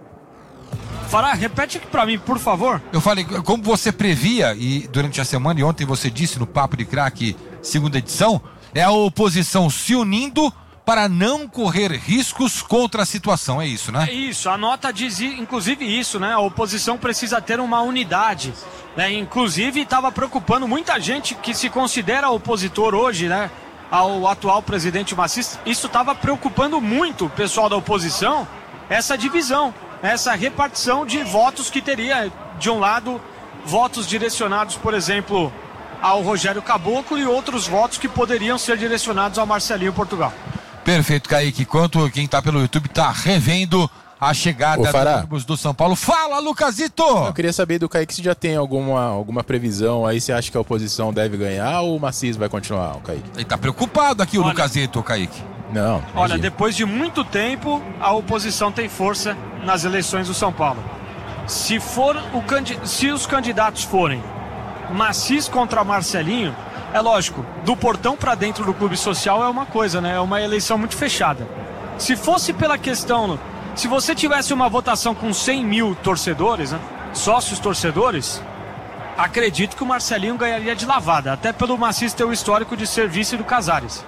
Fará, repete aqui pra mim, por favor. Eu falei, como você previa, e durante a semana, e ontem você disse no Papo de Craque, segunda edição, é a oposição se unindo para não correr riscos contra a situação, é isso, né? É isso, a nota diz inclusive isso, né? A oposição precisa ter uma unidade, né? Inclusive estava preocupando muita gente que se considera opositor hoje, né, ao atual presidente Maciz. Isso estava preocupando muito o pessoal da oposição, essa divisão, essa repartição de votos que teria, de um lado, votos direcionados, por exemplo, ao Rogério Caboclo e outros votos que poderiam ser direcionados ao Marcelinho Portugal. Perfeito, Kaique. Enquanto quem está pelo YouTube está revendo a chegada do ônibus do São Paulo. Fala, Lucasito! Eu queria saber do Kaique se já tem alguma, alguma previsão aí, se acha que a oposição deve ganhar ou o Maciz vai continuar, o Kaique? Ele está preocupado aqui, o Olha, Lucasito, Kaique. Não. Olha, depois de muito tempo, a oposição tem força nas eleições do São Paulo. Se, for o candi- se os candidatos forem Maciz contra Marcelinho, é lógico, do portão para dentro do clube social é uma coisa, né? É uma eleição muito fechada. Se fosse pela questão, se você tivesse uma votação com cem mil torcedores, né, sócios torcedores, acredito que o Marcelinho ganharia de lavada, até pelo Maciz ter o histórico de ser vice do Casares.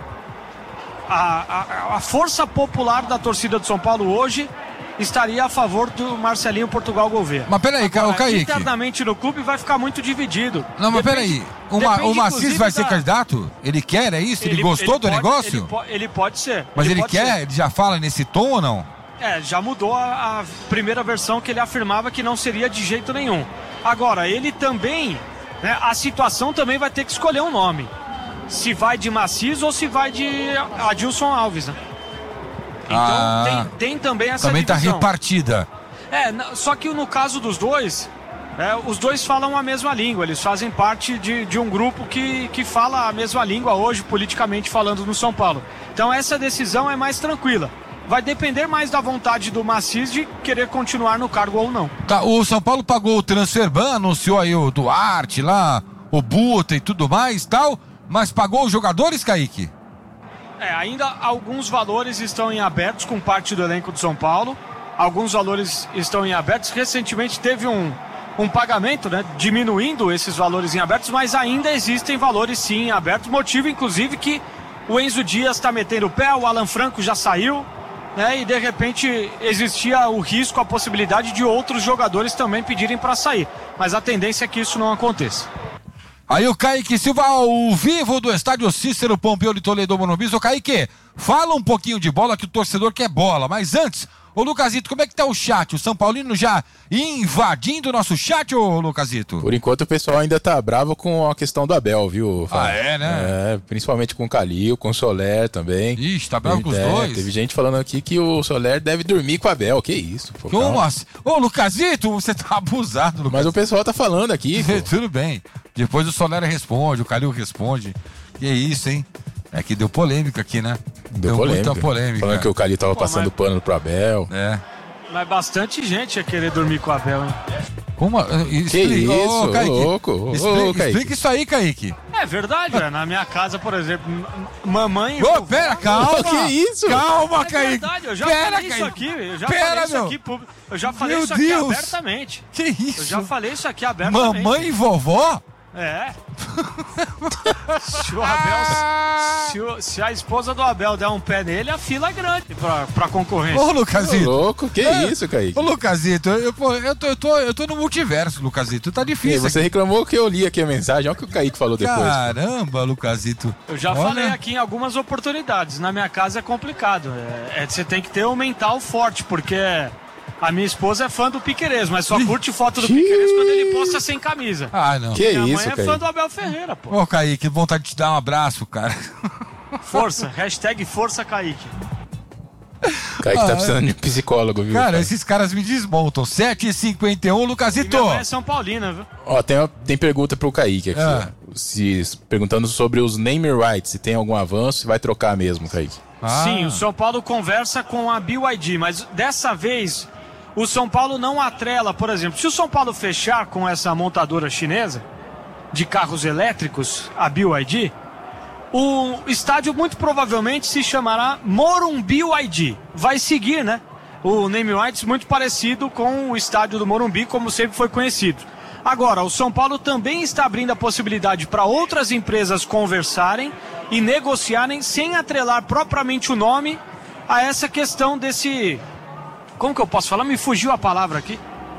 A, a, a força popular da torcida do São Paulo hoje estaria a favor do Marcelinho Portugal Gouveia. Mas peraí, Agora, Kaique. internamente no clube vai ficar muito dividido. Não, mas depende, peraí. Uma, o Maciz vai da... ser candidato? Ele quer, é isso? Ele, ele gostou ele do pode, negócio? Ele, po- ele pode ser. Mas ele, ele quer? Ser. Ele já fala nesse tom ou não? É, já mudou a, a primeira versão que ele afirmava que não seria de jeito nenhum. Agora, ele também, né, a situação também vai ter que escolher um nome. Se vai de Maciz ou se vai de Adilson Alves, né? Então ah, tem, tem também essa também divisão. Também tá repartida. É, só que no caso dos dois, é, os dois falam a mesma língua. Eles fazem parte de, de um grupo que, que fala a mesma língua hoje, politicamente falando, no São Paulo. Então essa decisão é mais tranquila. Vai depender mais da vontade do Maciz de querer continuar no cargo ou não. Tá, o São Paulo pagou o Transferban, anunciou aí o Duarte lá, o Buta e tudo mais tal, mas pagou os jogadores, Kaique? É, ainda alguns valores estão em abertos com parte do elenco do São Paulo. Alguns valores estão em abertos. Recentemente teve um, um pagamento, né, diminuindo esses valores em abertos, mas ainda existem valores sim em abertos. Motivo, inclusive, que o Enzo Dias está metendo o pé, o Alan Franco já saiu, né, e de repente existia o risco, a possibilidade de outros jogadores também pedirem para sair. Mas a tendência é que isso não aconteça. Aí o Kaique Silva, ao vivo do estádio Cícero Pompeu de Toledo Morumbi. O Kaique, fala um pouquinho de bola que o torcedor quer bola, mas antes, Ô, Lucasito, como é que tá o chat? O São Paulino já invadindo o nosso chat, ô, Lucasito? Por enquanto o pessoal ainda tá bravo com a questão do Abel, viu? Ah, é, né? É, principalmente com o Calil, com o Soler também. Ixi, tá bravo e, com os é, dois? Teve gente falando aqui que o Soler deve dormir com o Abel, que isso? Pô, Como calma. assim? Ô, Lucasito, você tá abusado, Lucasito. Mas o pessoal tá falando aqui, pô. Tudo bem. Depois o Soler responde, o Calil responde. Que isso, hein? É que deu polêmica aqui, né? Deu, deu polêmica. muita polêmica. Falando que o Calil tava Pô, passando mas- pano pro Abel. É. Mas bastante gente ia querer dormir com o Abel, hein? Como? Que isso, ô, louco. Ô, Explica, Kaique. explica isso aí, Kaique. É verdade, é. Na minha casa, por exemplo, m- mamãe... e Ô, vovó- pera, calma. Que isso? Calma, É Kaique. verdade, eu já Pera, falei isso Kaique. aqui, eu já Pera, falei isso meu. aqui, público. Eu já falei Meu isso aqui Deus. abertamente. Que isso? Eu já falei isso aqui abertamente. Mamãe e vovó? É. Se o Abel, se, o- se a esposa do Abel der um pé nele, a fila é grande pra, pra concorrência. Ô, Ô, Lucasito. louco, que É. isso, Kaique? Ô, Lucasito, eu, eu, pô, eu, tô, eu, tô, eu tô no multiverso, Lucasito. Tá E difícil. você aqui. reclamou que eu li aqui a mensagem, olha o que o Kaique falou depois. Caramba, Lucasito. Eu já Olha. falei aqui em algumas oportunidades. Na minha casa é complicado. É, é- você tem que ter um mental forte, porque a minha esposa é fã do Piquerez, mas só curte foto do Piquerez quando ele posta sem camisa. Ah, não. Que Minha isso, mãe é fã Kaique? do Abel Ferreira, pô. Ô, Kaique, vontade de te dar um abraço, cara. Força, hashtag Força Kaique. Kaique Ah, tá precisando de um psicólogo, viu? Cara, cara? esses caras me desmontam. sete e cinquenta e um, E Lucasito. minha mãe é São Paulina, viu? Ó, tem, tem pergunta pro Kaique aqui, Ah. ó. Se, perguntando sobre os name rights, se tem algum avanço, se vai trocar mesmo, Kaique. Ah. Sim, o São Paulo conversa com a B Y D, mas dessa vez o São Paulo não atrela, por exemplo, se o São Paulo fechar com essa montadora chinesa de carros elétricos, a B Y D, o estádio muito provavelmente se chamará Morumbi Y D. Vai seguir, né? O name rights muito parecido com o estádio do Morumbi, como sempre foi conhecido. Agora, o São Paulo também está abrindo a possibilidade para outras empresas conversarem e negociarem sem atrelar propriamente o nome a essa questão desse... Como que eu posso falar? Me fugiu a palavra aqui.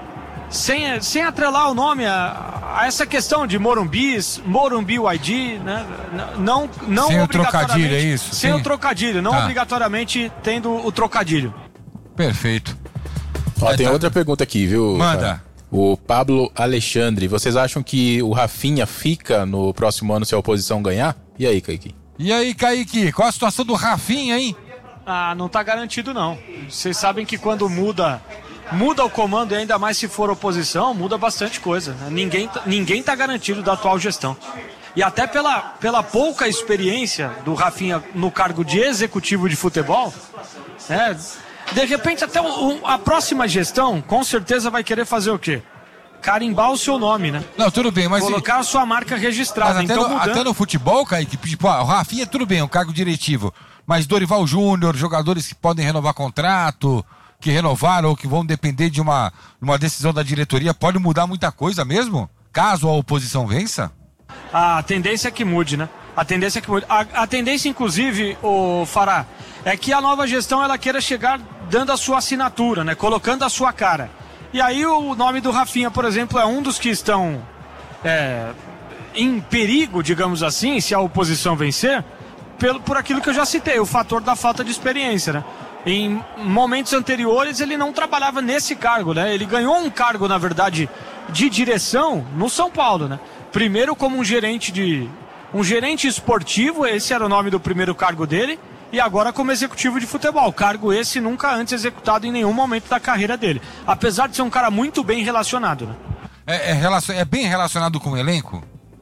Sem, sem atrelar o nome a, a essa questão de Morumbis, Morumbi Y D, né? Não, não Sem o obrigatoriamente- trocadilho, é isso? Sem Sim. o trocadilho, não Tá. obrigatoriamente tendo o trocadilho. Perfeito. Ó, É, tem tá. outra pergunta aqui, viu? Manda. cara? O Pablo Alexandre, vocês acham que o Rafinha fica no próximo ano se a oposição ganhar? E aí, Kaique? E aí, Kaique, qual a situação do Rafinha, hein? Ah, não tá garantido não. Vocês sabem que quando muda muda o comando, e ainda mais se for oposição, muda bastante coisa, né? Ninguém, tá- ninguém tá garantido da atual gestão. E até pela, pela pouca experiência do Rafinha no cargo de executivo de futebol, né? De repente até o- o- a próxima gestão com certeza vai querer fazer o quê? Carimbar o seu nome, né? Não, tudo bem, mas... Colocar a sua marca registrada. Mas até, Então no, mudando... até no futebol, Kaique, tipo, ah, o Rafinha, tudo bem, é um cargo diretivo. Mas Dorival Júnior, jogadores que podem renovar contrato, que renovaram ou que vão depender de uma, uma decisão da diretoria, pode mudar muita coisa mesmo? Caso a oposição vença? A tendência é que mude, né? A tendência é que mude. A, a tendência, inclusive, o Fará, é que a nova gestão ela queira chegar dando a sua assinatura, né? Colocando a sua cara. E aí o nome do Rafinha, por exemplo, é um dos que estão é, em perigo, digamos assim, se a oposição vencer, pelo, por aquilo que eu já citei, o fator da falta de experiência, né? Em momentos anteriores ele não trabalhava nesse cargo, né? Ele ganhou um cargo, na verdade, de direção no São Paulo, né? Primeiro como um gerente de um gerente esportivo, esse era o nome do primeiro cargo dele, e agora como executivo de futebol, cargo esse nunca antes executado em nenhum momento da carreira dele, apesar de ser um cara muito bem relacionado, né? É, é, relacion- é bem relacionado com o elenco?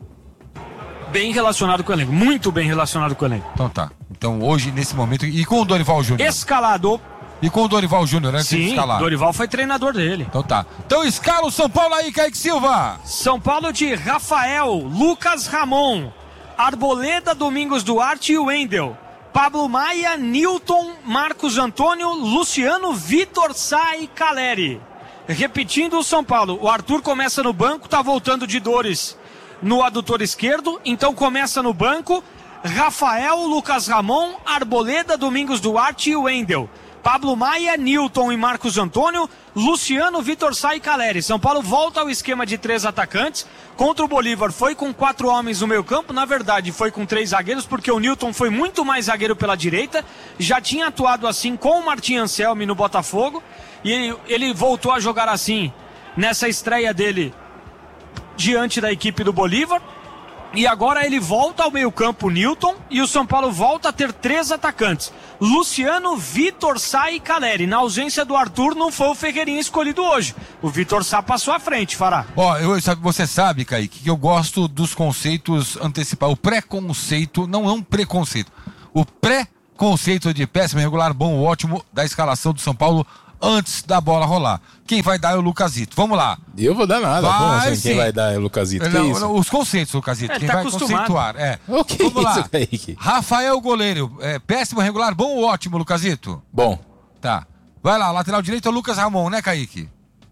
Bem relacionado com o elenco, muito bem relacionado com o elenco. Então tá. Então hoje, nesse momento, e com o Dorival Júnior? Escalado. E com o Dorival Júnior, antes de Sim, escalar? Dorival foi treinador dele. Então tá. Então escala o São Paulo aí, Kaique Silva. São Paulo de Rafael, Lucas Ramon, Arboleda, Domingos Duarte e Wendel. Pablo Maia, Newton, Marcos Antônio, Luciano, Vitor Sá e Caleri. Repetindo o São Paulo, o Arthur começa no banco, tá voltando de dores no adutor esquerdo, então começa no banco, Rafael, Lucas Ramon, Arboleda, Domingos Duarte e Wendel. Pablo Maia, Newton e Marcos Antônio, Luciano, Vitor Sá e Caleri. São Paulo volta ao esquema de três atacantes. Contra o Bolívar foi com quatro homens no meio campo. Na verdade foi com três zagueiros, porque o Newton foi muito mais zagueiro pela direita. Já tinha atuado assim com o Martim Anselmi no Botafogo. E ele, ele voltou a jogar assim nessa estreia dele diante da equipe do Bolívar. E agora ele volta ao meio-campo, Newton, e o São Paulo volta a ter três atacantes: Luciano, Vitor Sá e Caleri. Na ausência do Arthur, não foi o Ferreirinha escolhido hoje. O Vitor Sá passou à frente, Fará. Ó, eu, você sabe, Kaique, que eu gosto dos conceitos antecipados. O pré-conceito não é um preconceito. O pré-conceito de péssimo, regular, bom, ótimo da escalação do São Paulo antes da bola rolar. Quem vai dar é o Lucasito. Vamos lá. Eu vou dar nada. Vai, Como assim? sim. Quem vai dar é o Lucasito? Não, que isso? não, os conceitos, Lucasito. É, Quem tá vai acostumado. conceituar. É. O que Vamos é lá. isso, Kaique? Rafael, goleiro. É, péssimo, regular, bom ou ótimo, Lucasito? Bom. Tá. Vai lá, lateral direito é o Lucas Ramon, né, Kaique?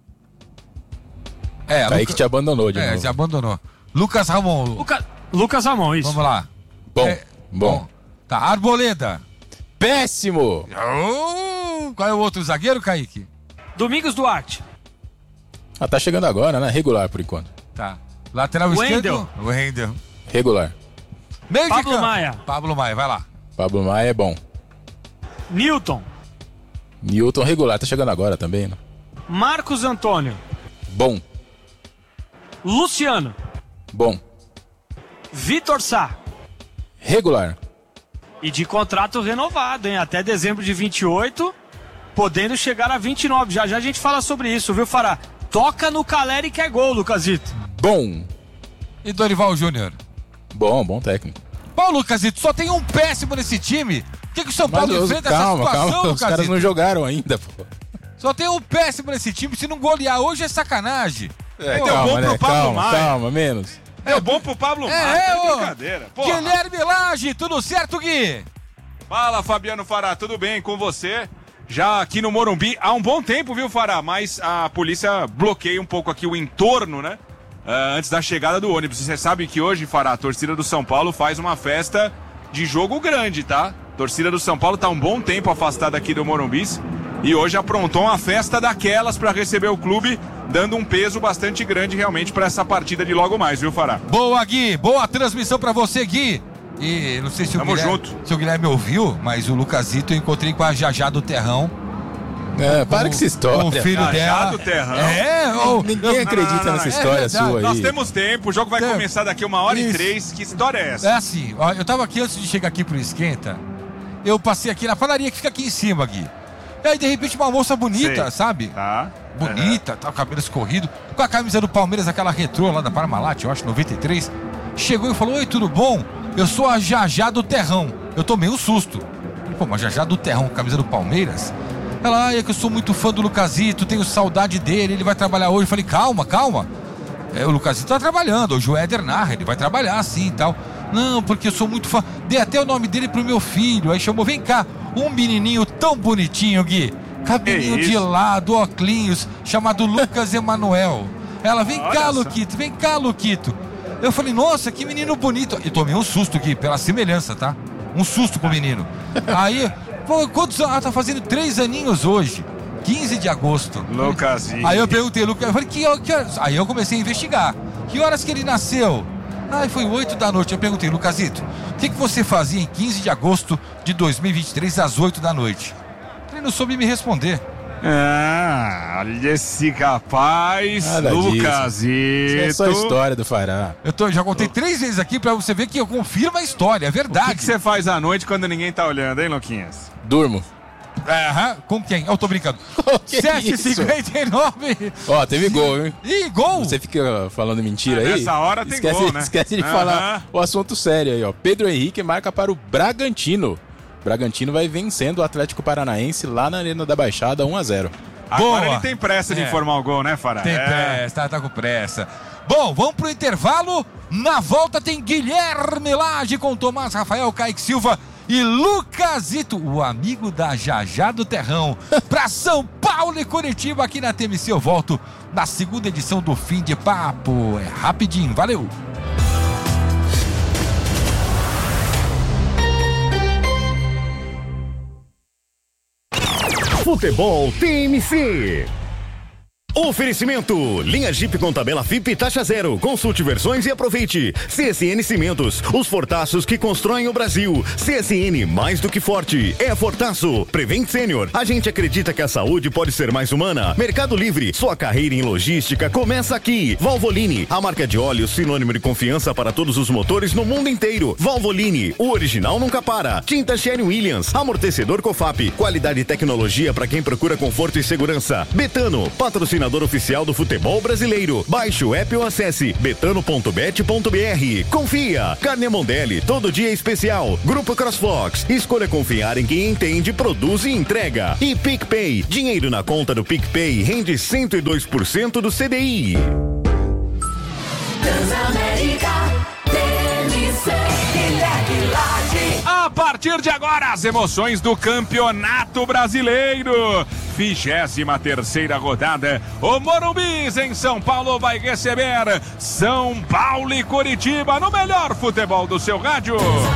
É, Kaique Luca... te abandonou de É, novo. te abandonou. Lucas Ramon. Luca... Lucas Ramon, isso. Vamos lá. Bom, É, bom. Tá, Arboleda. Péssimo! Oh, qual é o outro zagueiro, Kaique? Domingos Duarte. Ah, tá chegando agora, né? Regular por enquanto. Tá. Lateral Wendel. esquerdo? Wendel. Regular. Meio de Pablo campo. Maia. Pablo Maia, vai lá. Pablo Maia é bom. Newton. Newton regular, tá chegando agora também, né? Marcos Antônio. Bom, Luciano. bom. Vitor Sá. Regular. E de contrato renovado, hein? Até dezembro de vinte e oito, podendo chegar a vinte e nove. Já já a gente fala sobre isso, viu, Fará? Toca no Caleri que é gol, Lucasito. Bom. E Dorival Júnior? Bom, bom técnico. Pô, Lucasito, só tem um péssimo nesse time. O que, que o São Paulo Mas, enfrenta calma, essa situação, calma, os caras Lucasito? não jogaram ainda, pô. Só tem um péssimo nesse time. Se não golear hoje é sacanagem. É, Pô, calma, bom pro né? Pablo Calma, Maia. calma, menos. É bom pro Pablo É, Maia, é, é ô. brincadeira. Porra. Guilherme Lage, tudo certo, Gui? Fala, Fabiano Fará, tudo bem com você? Já aqui no Morumbi há um bom tempo, viu, Fará? Mas a polícia bloqueia um pouco aqui o entorno, né? Uh, antes da chegada do ônibus. Você sabe que hoje, Fará, a torcida do São Paulo faz uma festa de jogo grande, tá? A torcida do São Paulo tá um bom tempo afastada aqui do Morumbi e hoje aprontou uma festa daquelas para receber o clube, dando um peso bastante grande realmente para essa partida de logo mais, viu, Fará? Boa, Gui. Boa transmissão pra você, Gui. E não sei se o, Tamo Guilherme, junto. se o Guilherme ouviu, mas o Lucasito eu encontrei com a Jajá do Terrão. É, para com essa história. Com o filho Jajá dela. do Terrão. É, ou... Ninguém acredita não, não, não, nessa é história verdade. sua aí. Nós temos tempo, o jogo vai Tempo. começar daqui uma hora Isso. e três. Que história é essa? É assim, ó, eu tava aqui antes de chegar aqui pro Esquenta, eu passei aqui na padaria que fica aqui em cima, Gui. E aí, de repente, uma moça bonita, Sei. sabe? Tá. Bonita, tá, o cabelo escorrido, com a camisa do Palmeiras, aquela retrô lá da Parmalat, eu acho, noventa e três. Chegou e falou: oi, tudo bom? Eu sou a Jajá do Terrão. Eu tomei um susto. Falei, pô, mas Jajá do Terrão, camisa do Palmeiras? Ela, ah, é que eu sou muito fã do Lucasito, tenho saudade dele, ele vai trabalhar hoje. Eu falei, calma, calma. É, o Lucasito tá trabalhando, hoje o Éder narra, ele vai trabalhar assim e tal. Não, porque eu sou muito fã. Dei até o nome dele pro meu filho. Aí chamou, vem cá, um menininho tão bonitinho, Gui. Cabelinho Que de isso? lado, óculos, chamado Lucas Emanuel. Ela, vem Olha cá, só. Luquito, vem cá, Luquito. Eu falei, nossa, que menino bonito. E tomei um susto, Gui, pela semelhança, tá? Um susto com o menino. Aí, pô, quantos anos? Ah, tá fazendo três aninhos hoje. quinze de agosto. Lucasinho. Aí eu perguntei, Lucas, eu falei, que, que horas? Aí eu comecei a investigar. Que horas que ele nasceu? Ah, foi oito da noite. Eu perguntei, Lucasito, o que, que você fazia em quinze de agosto de dois mil e vinte e três às oito da noite? Ele não soube me responder. Ah, olha esse rapaz, Nada disso. Lucasito. Isso é só a história do Fará. Eu tô, já contei três vezes aqui pra você ver que eu confirmo a história, é O verdade. que que você faz à noite quando ninguém tá olhando, hein, Luquinhas? Durmo. Aham, com quem? Eu tô brincando. Que sete e isso? cinquenta e nove. Ó, teve gol, hein? Ih, gol! Você fica falando mentira Ah, aí? nessa hora tem esquece, gol, né? Esquece de Aham. falar o assunto sério aí, ó. Pedro Henrique marca para o Bragantino. Bragantino vai vencendo o Atlético Paranaense lá na Arena da Baixada um a zero. Agora Boa. ele tem pressa de É. informar o gol, né, Fará? Tem É. pressa, tá, tá com pressa. Bom, vamos pro intervalo. Na volta tem Guilherme Lage com Tomás Rafael, Kaique Silva e Lucasito, o amigo da Jajá do Terrão, pra São Paulo e Curitiba aqui na T M C. Eu volto na segunda edição do Fim de Papo. É rapidinho, valeu! Futebol T M C. Oferecimento, linha Jeep com tabela F I P taxa zero, consulte versões e aproveite. C S N Cimentos, os fortaços que constroem o Brasil. C S N, mais do que forte, é Fortaço. Prevent Sênior, a gente acredita que a saúde pode ser mais humana. Mercado Livre, sua carreira em logística começa aqui. Valvoline, a marca de óleo sinônimo de confiança para todos os motores no mundo inteiro. Valvoline, o original nunca para. Tinta Sherwin Williams, amortecedor Cofap, qualidade e tecnologia para quem procura conforto e segurança. Betano, patrocinador oficial do futebol brasileiro. Baixe o app ou acesse betano ponto bet ponto br. Confia. Carne Mondelli, todo dia é especial. Grupo CrossFox. Escolha confiar em quem entende, produz e entrega. E PicPay. Dinheiro na conta do PicPay rende cento e dois por cento do C D I. Transamérica, T M C, Guilherme Lage. A partir de agora, as emoções do Campeonato Brasileiro. vigésima terceira rodada. O Morumbi em São Paulo vai receber São Paulo e Coritiba no melhor futebol do seu rádio.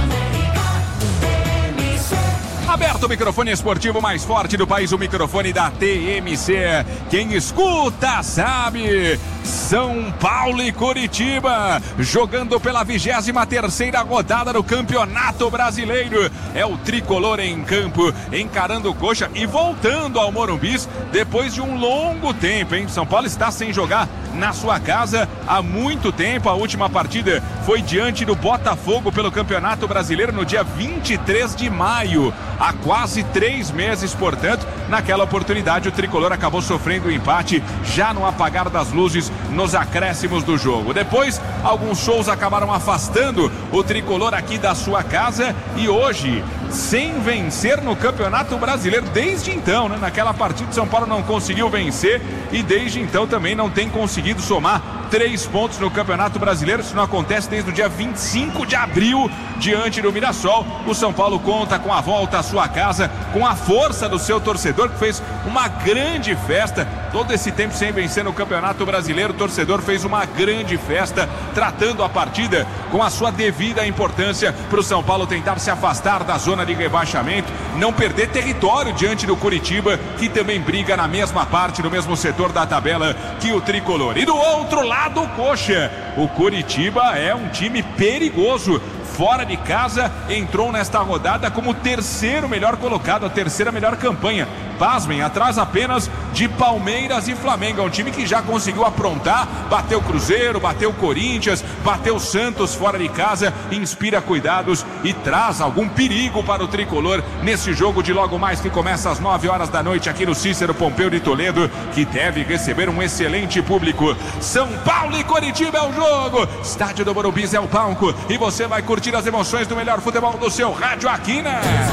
Aberto o microfone esportivo mais forte do país, o microfone da T M C. Quem escuta sabe. São Paulo e Coritiba jogando pela vigésima terceira rodada do Campeonato Brasileiro. É o tricolor em campo, encarando o Coxa e voltando ao Morumbi depois de um longo tempo, hein? São Paulo está sem jogar na sua casa há muito tempo. A última partida foi diante do Botafogo pelo Campeonato Brasileiro no dia vinte e três de maio. Há quase três meses, portanto, naquela oportunidade o tricolor acabou sofrendo o empate já no apagar das luzes nos acréscimos do jogo. Depois, alguns shows acabaram afastando o tricolor aqui da sua casa e hoje, sem vencer no Campeonato Brasileiro desde então, né? Naquela partida São Paulo não conseguiu vencer e desde então também não tem conseguido somar três pontos no Campeonato Brasileiro. Isso não acontece desde o dia vinte e cinco de abril diante do Mirassol. O São Paulo conta com a volta à sua casa, com a força do seu torcedor que fez uma grande festa. Todo esse tempo sem vencer no Campeonato Brasileiro, o torcedor fez uma grande festa, tratando a partida com a sua devida importância para o São Paulo tentar se afastar da zona de rebaixamento, não perder território diante do Coritiba, que também briga na mesma parte, no mesmo setor da tabela que o tricolor. E do outro lado, o Coxa. O Coritiba é um time perigoso. Fora de casa, entrou nesta rodada como o terceiro melhor colocado, a terceira melhor campanha. Pasmem, atrás apenas de Palmeiras e Flamengo. É um time que já conseguiu aprontar, bateu Cruzeiro, bateu Corinthians, bateu Santos fora de casa, inspira cuidados e traz algum perigo para o tricolor nesse jogo de logo mais que começa às nove horas da noite aqui no Cícero Pompeu de Toledo, que deve receber um excelente público. São Paulo e Coritiba é o jogo, estádio do Morumbi é o palco e você vai curtir as emoções do melhor futebol do seu rádio aqui, né?